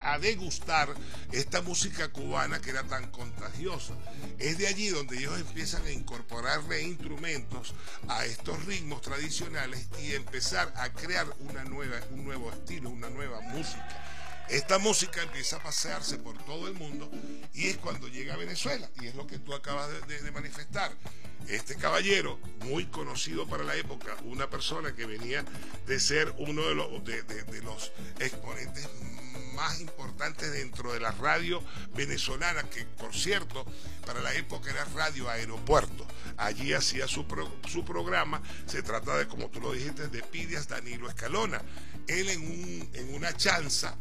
a degustar esta música cubana que era tan contagiosa. Es de allí donde ellos empiezan a incorporarle instrumentos a estos ritmos tradicionales y empezar a crear un nuevo estilo, una nueva música. Esta música empieza a pasearse por todo el mundo y es cuando llega a Venezuela, y es lo que tú acabas de manifestar. Este caballero, muy conocido para la época, una persona que venía de ser uno de los exponentes más importantes dentro de la radio venezolana, que por cierto, para la época era Radio Aeropuerto. Allí hacía su programa. Se trata de, como tú lo dijiste, de Pidias Danilo Escalona. Él en una chanza,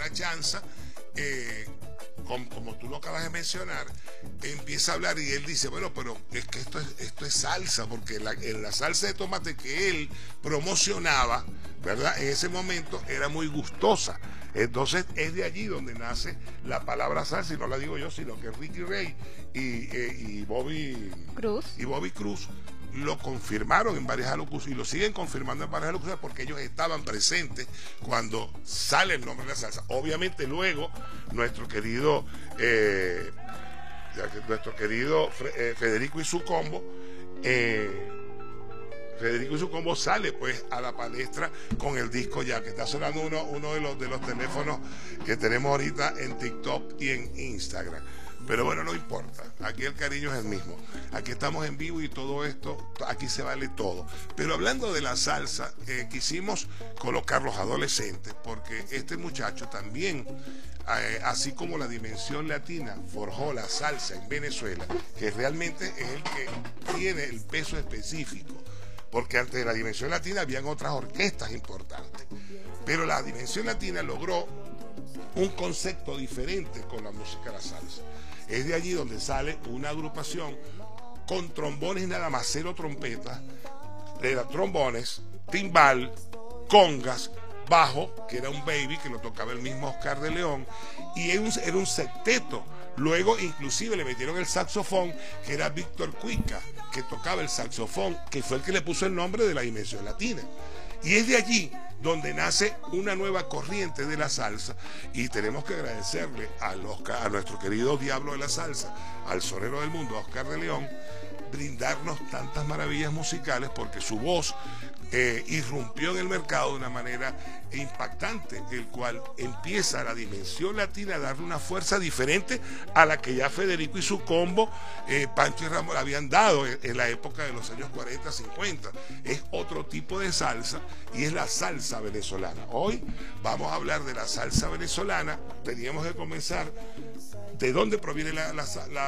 como tú lo acabas de mencionar, empieza a hablar y él dice, bueno, pero es que esto es salsa, porque en la salsa de tomate que él promocionaba, ¿verdad?, en ese momento era muy gustosa. Entonces es de allí donde nace la palabra salsa, y no la digo yo, sino que Ricky Ray y Bobby Cruz lo confirmaron en varias alocuciones y lo siguen confirmando en varias alocuciones, porque ellos estaban presentes cuando sale el nombre de la salsa. Obviamente luego nuestro querido Federico y su combo sale pues a la palestra con el disco ya, que está sonando uno de los teléfonos que tenemos ahorita en TikTok y en Instagram. Pero bueno, no importa, aquí el cariño es el mismo. Aquí estamos en vivo y todo esto, aquí se vale todo. Pero hablando de la salsa, quisimos colocar los adolescentes, porque este muchacho también, así como la dimensión latina forjó la salsa en Venezuela, que realmente es el que tiene el peso específico, porque antes de la dimensión latina habían otras orquestas importantes, pero la dimensión latina logró un concepto diferente con la música de la salsa. Es de allí donde sale una agrupación con trombones nada más, 0 trompetas, era trombones, timbal, congas, bajo, que era un baby que lo tocaba el mismo Oscar de León, y era un septeto. Luego inclusive le metieron el saxofón, que era Víctor Cuica, que tocaba el saxofón, que fue el que le puso el nombre de la dimensión latina. Y es de allí donde nace una nueva corriente de la salsa, y tenemos que agradecerle a nuestro querido diablo de la salsa, al sonero del mundo, Oscar de León, brindarnos tantas maravillas musicales, porque su voz irrumpió en el mercado de una manera impactante, el cual empieza la dimensión latina a darle una fuerza diferente a la que ya Federico y su combo, Pancho y Ramón, habían dado en la época de los años 40, 50. Es otro tipo de salsa, y es la salsa venezolana. Hoy vamos a hablar de la salsa venezolana. Teníamos que comenzar de dónde proviene la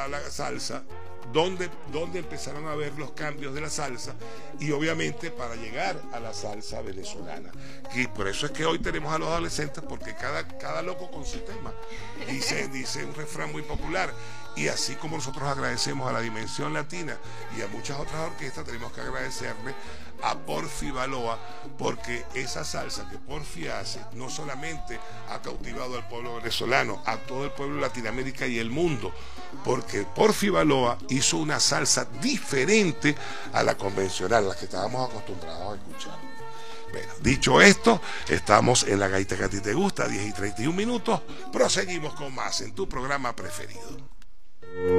salsa, dónde empezaron a ver los cambios de la salsa, y obviamente para llegar a la salsa venezolana. Y por eso es que hoy tenemos a los adolescentes, porque cada loco con su tema, dice un refrán muy popular. Y así como nosotros agradecemos a la dimensión latina y a muchas otras orquestas, tenemos que agradecerle a Porfi Baloa, porque esa salsa que Porfi hace no solamente ha cautivado al pueblo venezolano, a todo el pueblo de Latinoamérica y el mundo, porque Porfi Baloa hizo una salsa diferente a la convencional, la que estábamos acostumbrados a escuchar. Bueno, dicho esto, estamos en La Gaita que a ti te gusta, 10:31. Proseguimos con más en tu programa preferido.